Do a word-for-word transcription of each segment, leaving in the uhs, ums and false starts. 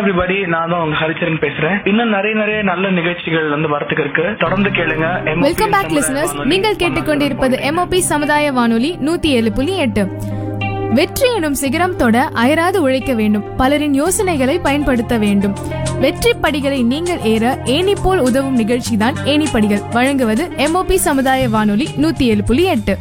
Everybody, நான் தான் உங்க ஹரிச்சரன் பேசுறேன். இன்னும் நிறைய நிறைய நல்ல நிகழ்ச்சிகள் வந்து வரத்துக்கு இருக்கு. தொடர்ந்து கேளுங்க. Welcome back listeners. நீங்கள் கேட்டுக்கொண்டிருப்பது எம்ஓபி சமுதாய வானொலி நூத்தி ஏழு புள்ளி எட்டு. வெற்றி எனும் சிகரம் தொட அயராது உழைக்க வேண்டும். பலரின் யோசனைகளை பயன்படுத்த வேண்டும். வெற்றி படிகளை நீங்கள் ஏற ஏணி போல் உதவும் நிகழ்ச்சி தான் ஏணி படிகள். வழங்குவது எம்ஓபி சமுதாய வானொலி நூத்தி ஏழு புள்ளி எட்டு.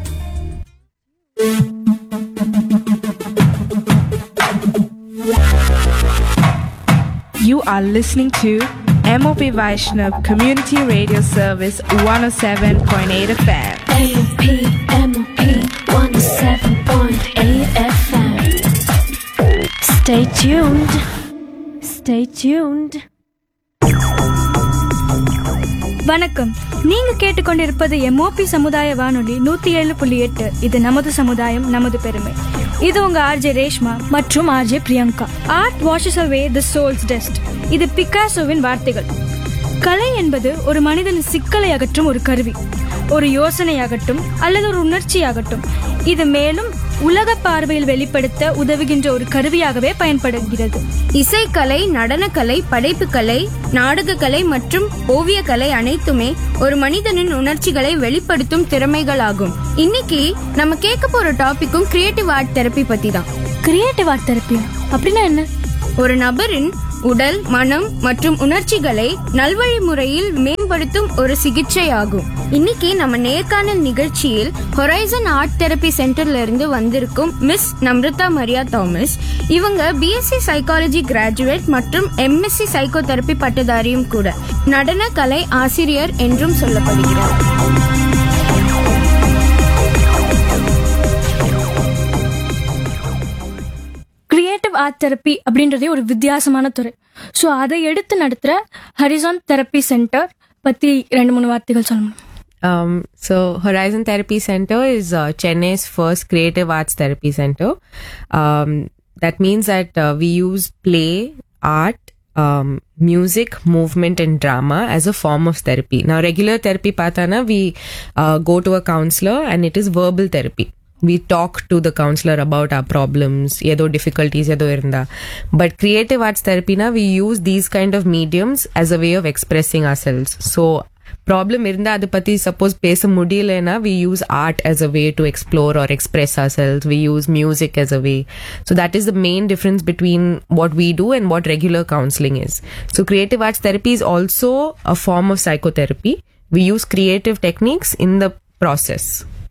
You are listening to M O P Vaishnav Community Radio Service one oh seven point eight F M. M O P, M O P one oh seven point eight F M. Stay tuned. Stay tuned. வணக்கம். நீங்க கேட்டுக்கொண்டிருப்பது MOP சமுதாய வானொலி நூத்தி ஏழு புள்ளி எட்டு. இது நமது சமுதாயம், நமது பெருமை. இது உங்க ஆர்ஜே ரேஷ்மா மற்றும் ஆர்ஜே பிரியங்கா. ஆர்ட் வாஷஸ் அவே தி சோல்ஸ் டஸ்ட். இது பிகாசோவின் வார்த்தைகள். கலை என்பது ஒரு மனிதனின் சிக்கலை அகற்றும் ஒரு கருவி. ஒரு யோசனையாகட்டும் அல்லது ஒரு உணர்ச்சியாகட்டும், இது மேலும் உலக பார்வையில் வெளிப்படுத்த உதவுகின்ற ஒரு கருவியாகவே பயன்படுகிறது. இசைக்கலை, நடனக்கலை, படைப்புக்கலை, நாடகக்கலை மற்றும் ஓவியக்கலை அனைத்துமே ஒரு மனிதனின் உணர்ச்சிகளை வெளிப்படுத்தும் திறமைகளாகும். இன்னைக்கு நம்ம கேட்க போற டாபிக்கும் கிரியேட்டிவ் ஆர்ட் தெரப்பி பத்தி தான். கிரியேட்டிவ் ஆர்ட் தெரப்பி அப்படின்னா என்ன? ஒரு நபரின் உடல், மனம் மற்றும் உணர்ச்சிகளை நல்வழி முறையில் மேம்படுத்தும் ஒரு சிகிச்சை ஆகும். இன்னைக்கு நம்ம நேர்காணல் நிகழ்ச்சியில் ஹொரைசன் ஆர்ட் தெரப்பி சென்டர்ல இருந்து வந்திருக்கும் மிஸ் நம்ரதா மரியா தாமஸ். இவங்க பிஎஸ்சி சைக்காலஜி கிராஜுவேட் மற்றும் எம்எஸ்சி சைக்கோ தெரப்பி பட்டதாரியும் கூட. நடன கலை ஆசிரியர் என்றும் சொல்லப்படுகிறார். கிரியேட்டிவ் ஆர்ட் தெரப்பி அப்படின்றதே ஒரு வித்தியாசமான துறை. ஸோ அதை எடுத்து நடத்துகிற ஹரிசான் தெரப்பி சென்டர் பற்றி ரெண்டு மூணு வார்த்தைகள் சொல்லணும். Um, so Horizon Therapy Center is uh, Chennai's first creative arts therapy center. Um, that means that uh, we use play, art, um, music, movement and drama as a form of therapy. Now regular therapy patana, we uh, go to a counselor and it is verbal therapy. We talk to the counselor about our problems, yedo difficulties yedo irunda. But creative arts therapy na, we use these kind of mediums as a way of expressing ourselves. So problem irunda adu patti suppose pesa mudiyalena, we use art as a way to explore or express ourselves. We use music as a way. So that is the main difference between what we do and what regular counseling is. So creative arts therapy is also a form of psychotherapy. We use creative techniques in the process.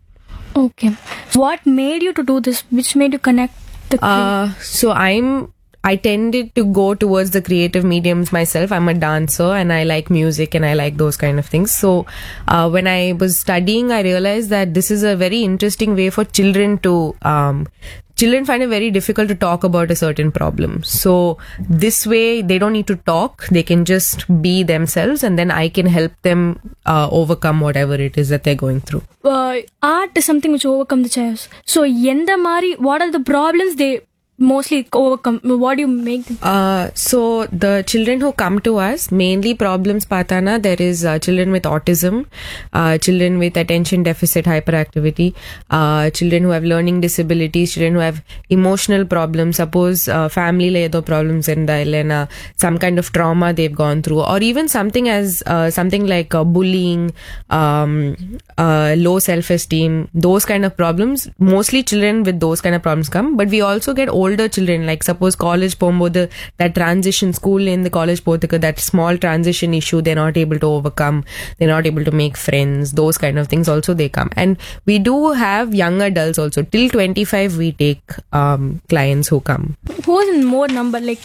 Okay. What made you to do this? Which made you connect the uh, so I'm I tended to go towards the creative mediums myself. I'm a dancer and I like music and I like those kind of things. So uh, when I was studying, I realized that this is a very interesting way for children to um, children find it very difficult to talk about a certain problem. So this way they don't need to talk, they can just be themselves and then I can help them uh, overcome whatever it is that they're going through. uh, art is something which overcome the chaos. So yenda mari, what are the problems they mostly overcome? What do you make them? Uh, so the children who come to us, mainly problems patana, there is uh, children with autism, uh, children with attention deficit hyperactivity, uh, children who have learning disabilities, children who have emotional problems. Suppose uh, family la edo problems inda illena some kind of trauma they've gone through, or even something as uh, something like uh, bullying, um, uh, low self-esteem, those kind of problems. Mostly children with those kind of problems come, but we also get older children, like suppose college pombodhu, that transition school in the college pothukku, that small transition issue they're not able to overcome, they're not able to make friends, those kind of things also they come. And we do have young adults also. Till twenty-five we take um, clients who come. Who's in more number, like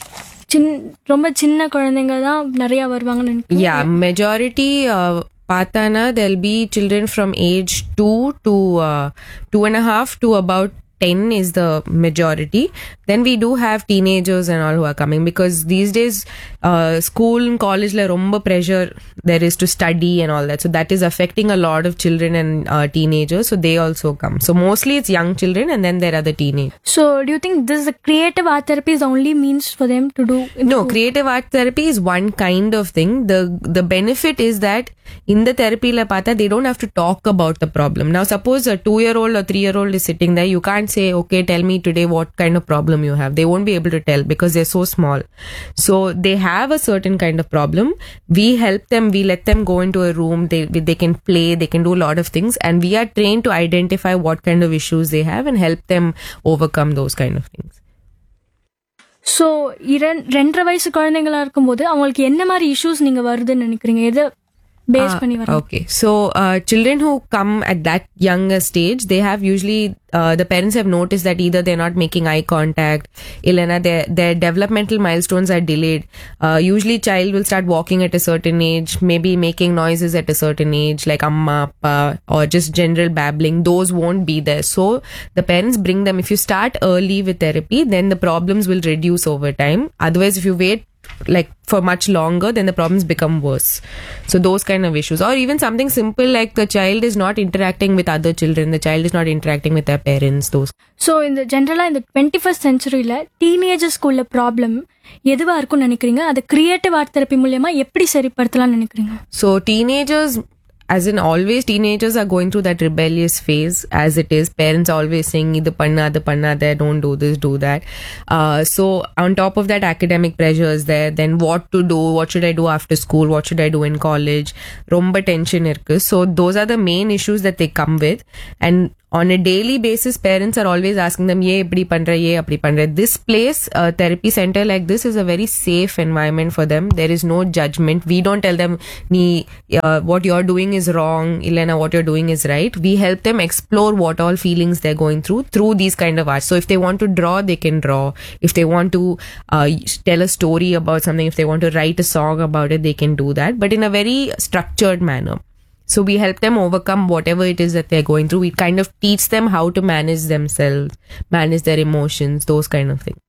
ரொம்ப சின்ன குழந்தைங்க தான் நிறைய வருவாங்கன்னு நினைக்கிறேன். Yeah, majority uh, patana, there'll be children from age two to uh, two and a half to about ten is the majority. Then we do have teenagers and all who are coming, because these days uh, school and college la romba pressure there is to study and all that, so that is affecting a lot of children and uh, teenagers, so they also come. So mostly it's young children and then there are the teenagers. So do you think this is a creative art therapy is the only means for them to do improve? No, creative art therapy is one kind of thing. The the benefit is that in the therapy la pata, they don't have to talk about the problem. Now suppose a two year old or three year old is sitting there, you can't say, okay, tell me today what kind of problem you have. They won't be able to tell because they're so small. So they have a certain kind of problem. We help them, we let them go into a room, they they can play, they can do a lot of things, and we are trained to identify what kind of issues they have and help them overcome those kind of things. So இரண் ரெண்டரை வயசு குழந்தைங்களா இருக்கும்போது அவங்களுக்கு என்ன மாதிரி issues நீங்க வருதுன்னு நினைக்கிறீங்க? எதை பேஸ் பண்ணி வர? Okay, so uh, children who come at that younger stage, they have usually uh, the parents have noticed that either they're not making eye contact, illana their their developmental milestones are delayed. Uh, usually child will start walking at a certain age, maybe making noises at a certain age like amma, appa, or just general babbling. Those won't be there. So the parents bring them. If you start early with therapy, then the problems will reduce over time. Otherwise, if you wait like for much longer, then the problems become worse. So those kind of issues, or even something simple like the child is not interacting with other children, the child is not interacting with their parents, those. So இந்த ஜென்ரலாக இந்த twenty first சென்ச்சுரியில் டீனேஜர்ஸ்குள்ள problem எதுவாக இருக்கும்னு நினைக்கிறீங்க? அதை creative art therapy மூலமா எப்படி சரிப்படுத்தலாம்னு நினைக்கிறீங்க? So teenagers, as in always, teenagers are going through that rebellious phase as it is. Parents always saying, idu panna, adu panna, there, don't do this, do that. Uh, so on top of that, academic pressure is there. Then what to do? What should I do after school? What should I do in college? Romba tension irukku. So those are the main issues that they come with. And on a daily basis, parents are always asking them, ye ipdi pandra, ye apdi pandra. This place, a therapy center like this, is a very safe environment for them. There is no judgment. We don't tell them, nee, uh, what you're doing is wrong, Elena, what you're doing is right. We help them explore what all feelings they're going through through these kind of arts. So if they want to draw, they can draw. If they want to uh, tell a story about something, if they want to write a song about it, they can do that, but in a very structured manner. So we help them overcome whatever it is that they're going through. We kind of teach them how to manage themselves, manage their emotions, those kind of things.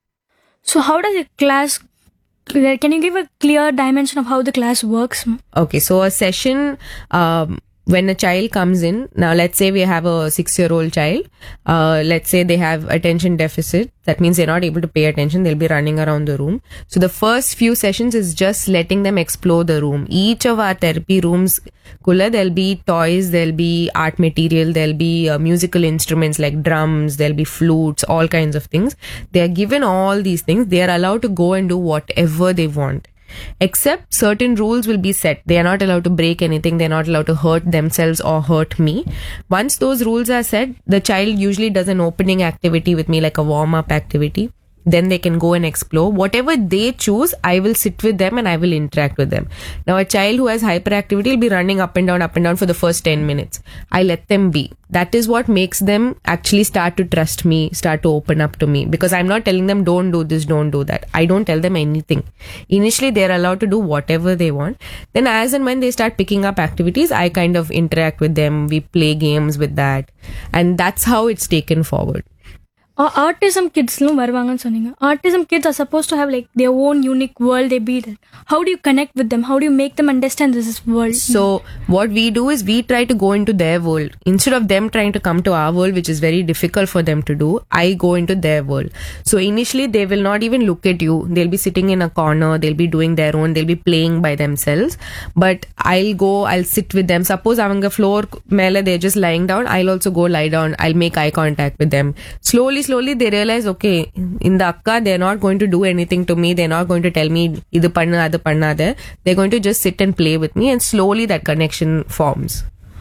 So how does a class, can you give a clear dimension of how the class works? Okay, so a session, um, when a child comes in, now let's say we have a six-year-old child, uh, let's say they have attention deficit, that means they're not able to pay attention, they'll be running around the room. So the first few sessions is just letting them explore the room. Each of our therapy rooms, Kula, there'll be toys, there'll be art material, there'll be uh, musical instruments like drums, there'll be flutes, all kinds of things. They are given all these things. They are allowed to go and do whatever they want. Except certain rules will be set. They are not allowed to break anything. They are not allowed to hurt themselves or hurt me. Once those rules are set, the child usually does an opening activity with me, like a warm-up activity. Then they can go and explore. Whatever they choose, I will sit with them and I will interact with them. Now, a child who has hyperactivity will be running up and down, up and down for the first ten minutes. I let them be. That is what makes them actually start to trust me, start to open up to me. Because I'm not telling them, don't do this, don't do that. I don't tell them anything. Initially, they're allowed to do whatever they want. Then as and when they start picking up activities, I kind of interact with them. We play games with that. And that's how it's taken forward. Autism கிட்ஸ்லும் வருவாங்கன்னு சொன்னீங்க. Autism kids are suppose to have like their own unique world they B that. How to you connect with them? How to you make them understand this is world? So what we do is we try to go into their world instead of them trying to come to our world, which is very difficult for them to do. I go into their world. So initially they will not even look at you. They'll be sitting in a corner, they'll be doing their own, they'll be playing by themselves. But I'll go, I'll sit with them. Suppose avanga floor mele they're just lying down, I'll also go lie down. I'll make eye contact with them. Slowly slowly they realize, okay, in the akka they're not going to do anything to me, they're not going to tell me idu panna adu pannada. They're going to just sit and play with me, and slowly that connection forms.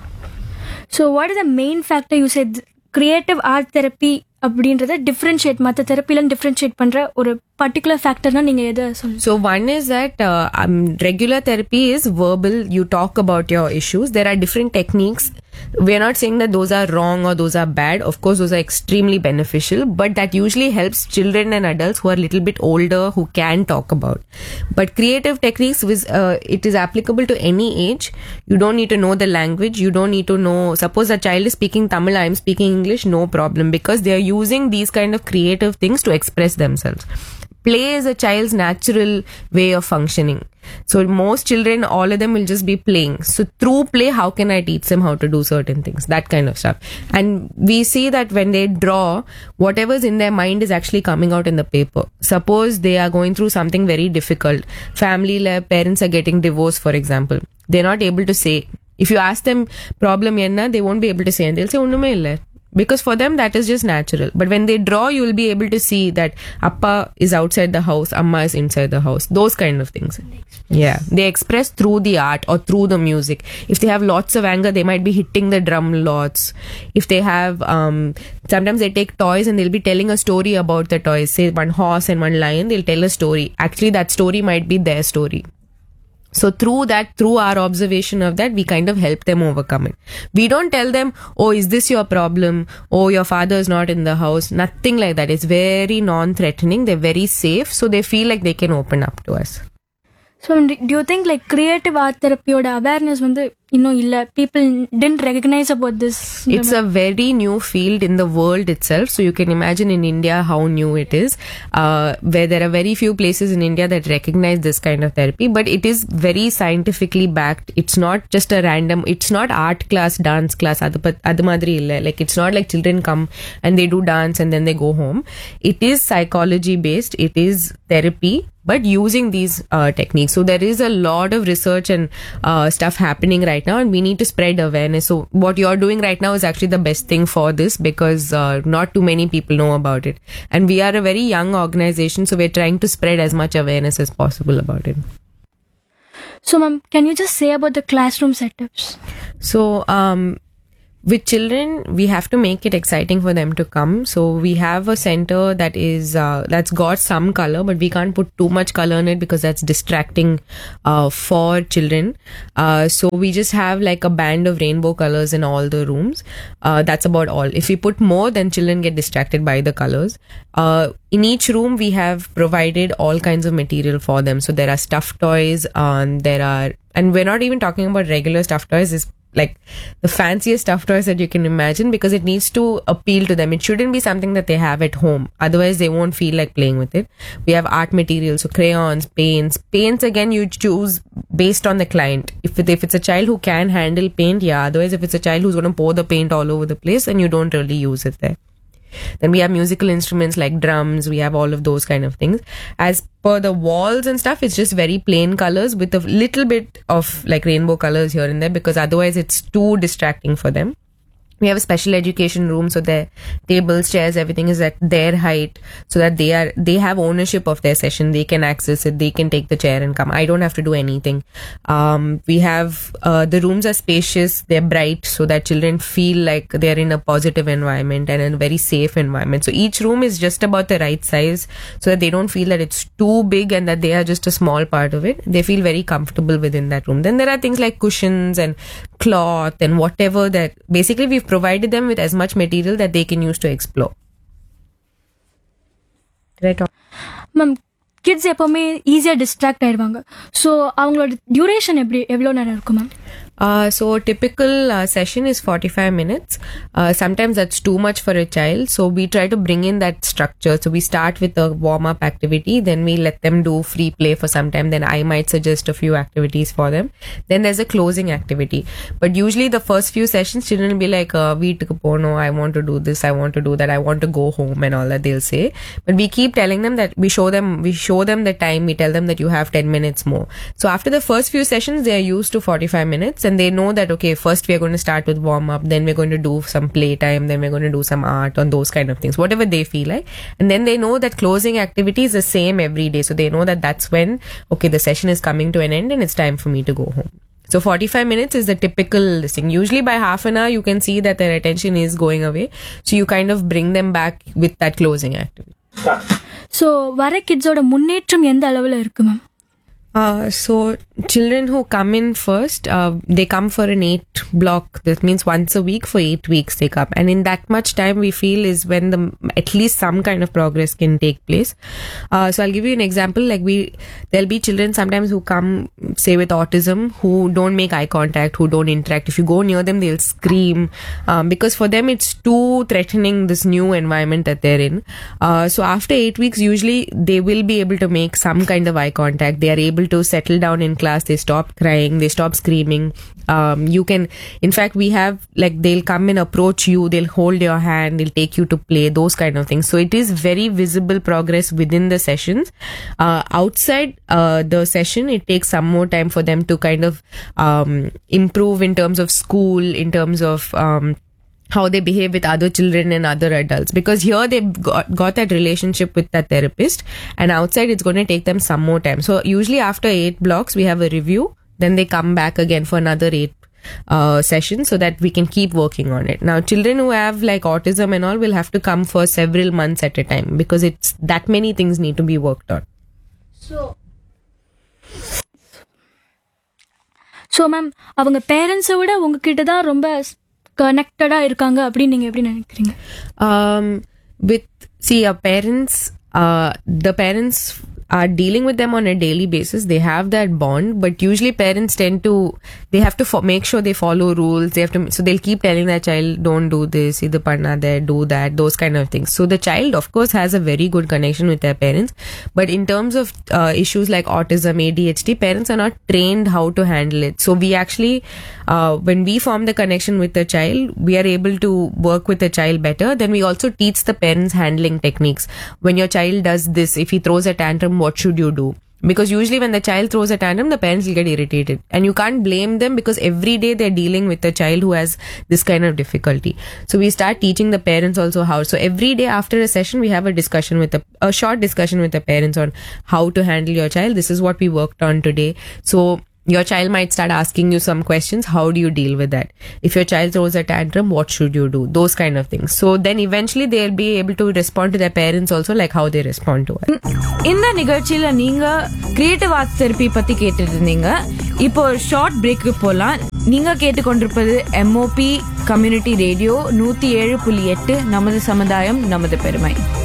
So what is the main factor you said creative art therapy அப்படின்றத differentiate மற்ற தெரப்பிலன்னு differentiate பண்ற ஒரு particular ஃபேக்டர்னா நீங்க எதை சொல்லுங்க? So one is that uh, um, regular therapy is verbal. You talk about your issues. There are different techniques. We are not saying that those are wrong or those are bad. Of course, those are extremely beneficial, but that usually helps children and adults who are a little bit older who can talk about. But creative techniques, is, uh, it is applicable to any age. You don't need to know the language. You don't need to know. Suppose a child is speaking Tamil, I am speaking English, no problem, because they are using these kind of creative things to express themselves. Play is a child's natural way of functioning. So most children, all of them will just be playing. So through play, how can I teach them how to do certain things? That kind of stuff. And we see that when they draw, whatever's in their mind is actually coming out in the paper. Suppose they are going through something very difficult. Family, parents are getting divorced, for example. They're not able to say. If you ask them problem enna, they won't be able to say. And they'll say, unnume illa. because for them that is just natural. But when they draw, you will be able to see that appa is outside the house, amma is inside the house, those kind of things. Yeah, they express through the art or through the music. If they have lots of anger, they might be hitting the drum lots. If they have um sometimes they take toys and they'll be telling a story about the toys, say one horse and one lion, they'll tell a story. Actually that story might be their story. So through that, through our observation of that, we kind of help them overcome it. We don't tell them, oh, is this your problem? Oh, your father is not in the house. Nothing like that. It's very non-threatening. They're very safe. So they feel like they can open up to us. So do you think like creative art therapy oda awareness வந்து இன்னும் இல்ல, people didn't recognize about this? It's a very new field in the world itself. So you can imagine in India how new it is, uh, where there are very few places in India that recognize this kind of therapy, but it is very scientifically backed. It's not just a random, it's not art class, dance class, adu pat- adu madri illa. Like it's not like children come and they do dance and then they go home. It is psychology based. It is therapy, but using these uh, techniques. So there is a lot of research and uh, stuff happening right now, and we need to spread awareness. So what you're doing right now is actually the best thing for this, because uh, not too many people know about it. And we are a very young organization, so we're trying to spread as much awareness as possible about it. So ma'am, can you just say about the classroom setups? So um with children, we have to make it exciting for them to come. So we have a center that is uh, that's got some color, but we can't put too much color in it because that's distracting uh, for children. Uh, so we just have like a band of rainbow colors in all the rooms. Uh, that's about all. If we put more, then children get distracted by the colors. Uh, in each room, we have provided all kinds of material for them. So there are stuffed toys, um, there are, and we're not even talking about regular stuffed toys. It's like the fanciest stuffed toys that you can imagine, because it needs to appeal to them. It shouldn't be something that they have at home, otherwise they won't feel like playing with it. We have art materials, so crayons, paints. Paints again you choose based on the client. If it, if it's a child who can handle paint, yeah. Otherwise, if it's a child who's going to pour the paint all over the place, then you don't really use it there. Then we have musical instruments like drums. We have all of those kind of things. As per the walls and stuff, it's just very plain colors with a little bit of like rainbow colors here and there, because otherwise it's too distracting for them. We have a special education room, so their tables, chairs, everything is at their height, so that they are they have ownership of their session. They can access it. They can take the chair and come. I don't have to do anything. Um, we have uh, the rooms are spacious. They're bright, so that children feel like they're in a positive environment and in a very safe environment. So each room is just about the right size, so that they don't feel that it's too big and that they are just a small part of it. They feel very comfortable within that room. Then there are things like cushions and cloth and whatever that basically we've provided them with as much material that they can use to explore. Right. Ma'am kids எப்போவுமே ஈஸியாக distract ஆயிடுவாங்க. So அவங்களோட duration எப்படி எவ்வளோ நேரம் இருக்கும் ma'am? Uh, so a typical uh, session is forty-five minutes. Uh, sometimes that's too much for a child. So we try to bring in that structure. So we start with a warm-up activity. Then we let them do free play for some time. Then I might suggest a few activities for them. Then there's a closing activity. But usually the first few sessions, children will be like, uh, veetukku pono, I want to do this, I want to do that, I want to go home and all that they'll say. But we keep telling them that we show them, we show them the time. We tell them that you have ten minutes more. So after the first few sessions, they are used to forty-five minutes. And they know that, okay, first we are going to start with warm up, then we're going to do some playtime, then we're going to do some art on those kind of things, whatever they feel like. And then they know that closing activity is the same every day. So they know that that's when, okay, the session is coming to an end and it's time for me to go home. So forty-five minutes is the typical thing. Usually by half an hour, you can see that their attention is going away. So you kind of bring them back with that closing activity. So வர கிட்ஸோட முன்னேற்றம் எந்த அளவில் இருக்கு ma'am? Uh, so children who come in first, uh, they come for an eight block. That means once a week for eight weeks they come. And in that much time we feel is when the at least some kind of progress can take place. Uh, so I'll give you an example. Like we, there'll be children sometimes who come, say with autism, who don't make eye contact, who don't interact. If you go near them, they'll scream um, because for them it's too threatening, this new environment that they're in. Uh, so after eight weeks, usually they will be able to make some kind of eye contact. They are able to settle down in class. They stop crying, they stop screaming. Um, you can, in fact, we have like they'll come and approach you, they'll hold your hand, they'll take you to play, those kind of things. So it is very visible progress within the sessions. Uh, outside uh, the session, it takes some more time for them to kind of um, improve in terms of school, in terms of um, how they behave with other children and other adults, because here they've got, got that relationship with that therapist, and outside it's going to take them some more time. So usually after eight blocks we have a review, then they come back again for another eight uh, sessions so that we can keep working on it. Now children who have like autism and all will have to come for several months at a time, because it's that many things need to be worked on. So ma'am அவங்க பேரண்ட்ஸை விட உங்ககிட்ட தான் ரொம்ப கனெக்டடாக இருக்காங்க அப்படின்னு நீங்கள் எப்படி நினைக்கிறீங்க? Um, with see, our parents, uh, the parents are dealing with them on a daily basis. They have that bond, but usually parents tend to, they have to fo- make sure they follow rules. They have to, so they'll keep telling their child, don't do this, idu panna that, do that, those kind of things. So the child, of course, has a very good connection with their parents. But in terms of uh, issues like autism, A D H D, parents are not trained how to handle it. So we actually, uh, when we form the connection with the child, we are able to work with the child better. Then we also teach the parents handling techniques. When your child does this, if he throws a tantrum, what should you do? Because usually when the child throws a tantrum, the parents will get irritated, and you can't blame them, because every day they're dealing with a child who has this kind of difficulty. So we start teaching the parents also how. So every day after a session, we have a discussion with the, a short discussion with the parents on how to handle your child. This is what we worked on today. So your child might start asking you some questions. How do you deal with that? If your child throws a tantrum, what should you do? Those kind of things. So then eventually they'll be able to respond to their parents also, like how they respond to it. இந்த நிகழ்ச்சியில நீங்க creative arts therapy பத்தி கேட்டுட்டு இருந்தீங்க. இப்போ ஒரு short brake போலாம். நீங்க கேட்டுக்கொண்டிருப்பது எம்ஓபி கம்யூனிட்டி ரேடியோ நூத்தி ஏழு புள்ளி எட்டு நமது சமுதாயம் நமது பெருமை.